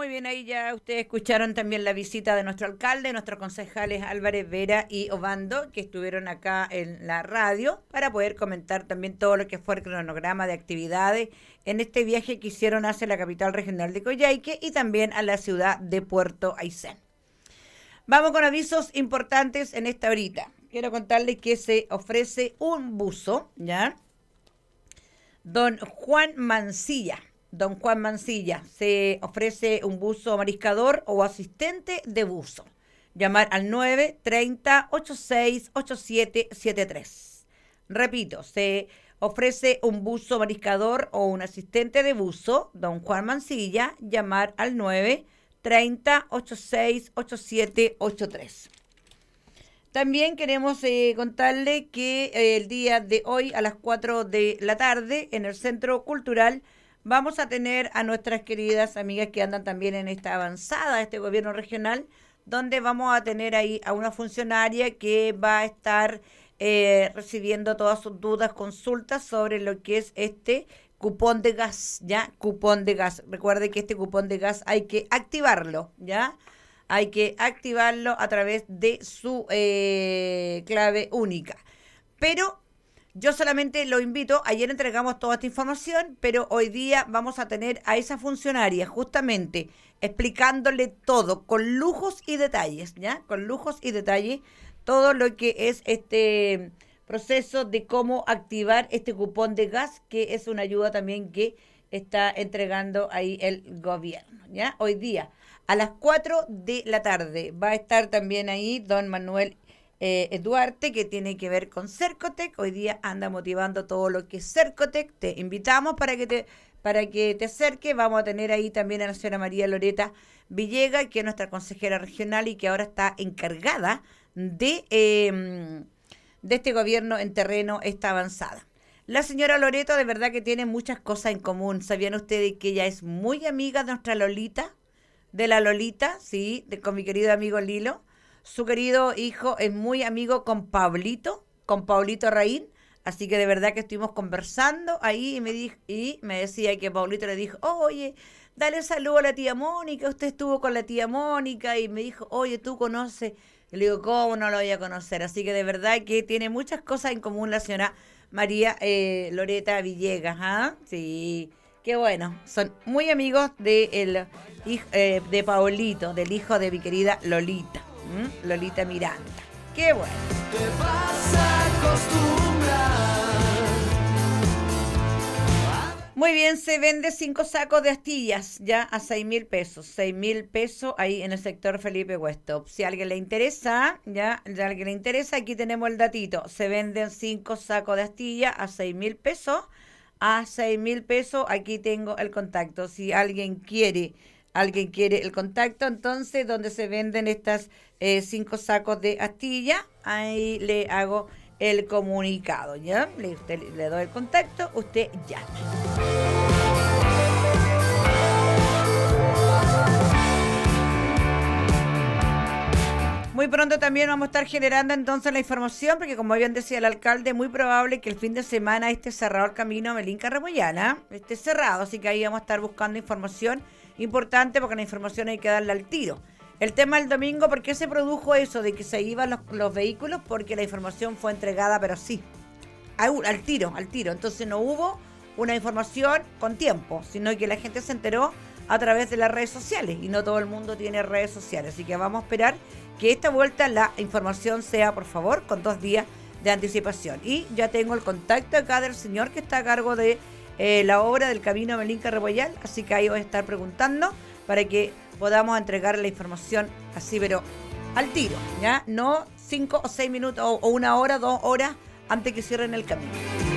Muy bien, ahí ya ustedes escucharon también la visita de nuestro alcalde, nuestros concejales Álvarez Vera y Obando, que estuvieron acá en la radio para poder comentar también todo lo que fue el cronograma de actividades en este viaje que hicieron hacia la capital regional de Coyhaique y también a la ciudad de Puerto Aysén. Vamos con avisos importantes en esta horita. Quiero contarles que se ofrece un buzo, ¿ya? Don Juan Mancilla, se ofrece un buzo mariscador o asistente de buzo. Llamar al 930-868773. Repito, se ofrece un buzo mariscador o un asistente de buzo, don Juan Mancilla, llamar al 930-868783. También queremos contarle que el día de hoy a las 4 de la tarde en el Centro Cultural vamos a tener a nuestras queridas amigas que andan también en esta avanzada de este gobierno regional, donde vamos a tener ahí a una funcionaria que va a estar recibiendo todas sus dudas, consultas sobre lo que es este cupón de gas, ¿ya? Cupón de gas. Recuerde que este cupón de gas hay que activarlo, ¿ya? Hay que activarlo a través de su clave única. Pero yo solamente lo invito, ayer entregamos toda esta información, pero hoy día vamos a tener a esa funcionaria justamente explicándole todo, con lujos y detalles, ¿ya? Con lujos y detalles, todo lo que es este proceso de cómo activar este cupón de gas, que es una ayuda también que está entregando ahí el gobierno, ¿ya? Hoy día, a las 4 de la tarde, va a estar también ahí don Manuel Duarte, que tiene que ver con Cercotec. Hoy día anda motivando todo lo que es Cercotec. Te invitamos para que te acerques. Vamos a tener ahí también a la señora María Loreta Villega, que es nuestra consejera regional y que ahora está encargada de este gobierno en terreno, está avanzada. La señora Loreto de verdad que tiene muchas cosas en común. ¿Sabían ustedes que ella es muy amiga de nuestra Lolita? De la Lolita, sí, con mi querido amigo Lilo. Su querido hijo es muy amigo con Pablito Raín. Así que de verdad que estuvimos conversando ahí y me decía que Pablito le dijo, oye, dale saludo a la tía Mónica, usted estuvo con la tía Mónica, y me dijo, oye, ¿tú conoces? Y le digo, ¿cómo no lo voy a conocer? Así que de verdad que tiene muchas cosas en común la señora María Loreta Villegas, ¿ah? Sí, qué bueno, son muy amigos de Paolito, del hijo de mi querida Lolita, Lolita Miranda. Qué bueno. Te vas a acostumbrar. Muy bien, se vende 5 sacos de astillas ya a 6.000 pesos. 6.000 pesos ahí en el sector Felipe Westop. Si a alguien le interesa, aquí tenemos el datito. Se venden 5 sacos de astillas a 6.000 pesos. A 6.000 pesos, aquí tengo el contacto. Si alguien quiere el contacto, entonces, donde se venden estas 5 sacos de astilla, ahí le hago el comunicado, ¿ya? Le doy el contacto, usted llame. Muy pronto también vamos a estar generando entonces la información, porque como bien decía el alcalde, muy probable que el fin de semana esté cerrado el camino Melinca-Remoyana, esté cerrado, así que ahí vamos a estar buscando información importante, porque la información hay que darle al tiro. El tema del domingo, ¿por qué se produjo eso de que se iban los vehículos? Porque la información fue entregada, pero sí, al tiro. Entonces no hubo una información con tiempo, sino que la gente se enteró a través de las redes sociales, y no todo el mundo tiene redes sociales. Así que vamos a esperar que esta vuelta la información sea, por favor, con 2 días de anticipación. Y ya tengo el contacto acá del señor que está a cargo de la obra del camino Melinca-Rebollar, así que ahí voy a estar preguntando para que podamos entregar la información así, pero al tiro, ¿ya? No 5 o 6 minutos o 1 hora, 2 horas antes que cierren el camino.